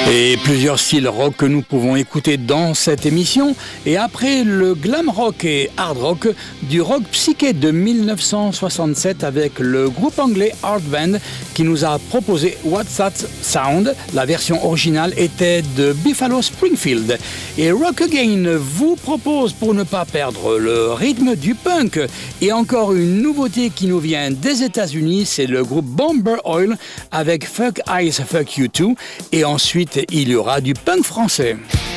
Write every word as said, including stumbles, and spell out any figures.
Et plusieurs styles rock que nous pouvons écouter dans cette émission. Et après le glam rock et hard rock, du rock psyché de dix-neuf cent soixante-sept avec le groupe anglais Hard Band qui nous a proposé What's That Sound. La version originale était de Buffalo Springfield. Et Rock Again vous propose, pour ne pas perdre le rythme, du punk. Et encore une nouveauté qui nous vient des États-Unis, c'est le groupe Bomber Oil avec Fuck Eyes, Fuck You Too. Et ensuite, il y aura du punk français.